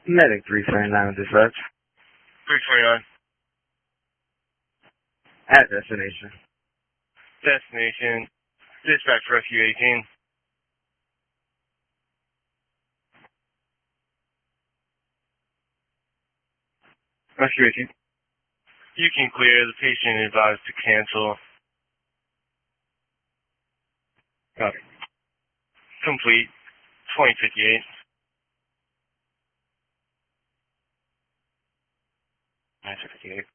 Medic 329 with dispatch. 329. At destination. Destination. Dispatch Rescue 18. Rescue 18. You can clear. The patient advised to cancel. Copy. Complete. 2058. 958.